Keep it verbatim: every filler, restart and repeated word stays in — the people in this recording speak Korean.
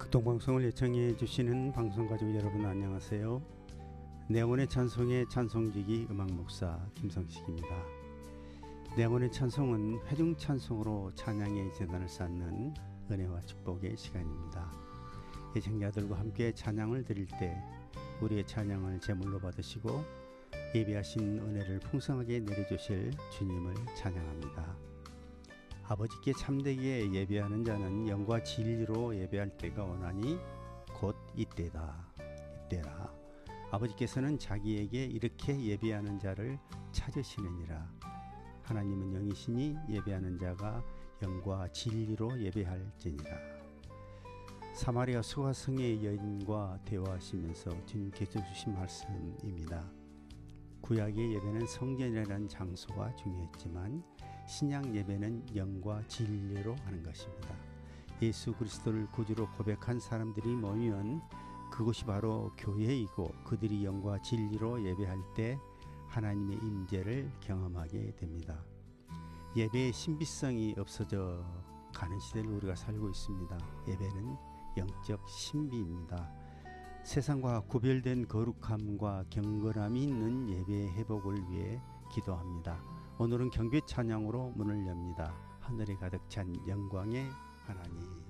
극동방송을 예청해 주시는 방송가족 여러분 안녕하세요. 내 영혼의 찬송의 찬송지기 음악목사 김성식입니다. 내 영혼의 찬송은 회중찬송으로 찬양의 재단을 쌓는 은혜와 축복의 시간입니다. 예청자들과 함께 찬양을 드릴 때 우리의 찬양을 제물로 받으시고 예비하신 은혜를 풍성하게 내려주실 주님을 찬양합니다. 아버지께 참되게 예배하는 자는 영과 진리로 예배할 때가 오나니 곧 이때다. 이때라. 아버지께서는 자기에게 이렇게 예배하는 자를 찾으시느니라. 하나님은 영이시니 예배하는 자가 영과 진리로 예배할지니라. 사마리아 수가성의 여인과 대화하시면서 주님께서 주신 말씀입니다. 구약의 예배는 성전이라는 장소가 중요했지만 신약 예배는 영과 진리로 하는 것입니다. 예수 그리스도를 구주로 고백한 사람들이 모이면 그곳이 바로 교회이고 그들이 영과 진리로 예배할 때 하나님의 임재를 경험하게 됩니다. 예배의 신비성이 없어져 가는 시대를 우리가 살고 있습니다. 예배는 영적 신비입니다. 세상과 구별된 거룩함과 경건함이 있는 예배의 회복을 위해 기도합니다. 오늘은 경배 찬양으로 문을 엽니다. 하늘에 가득 찬 영광의 하나님.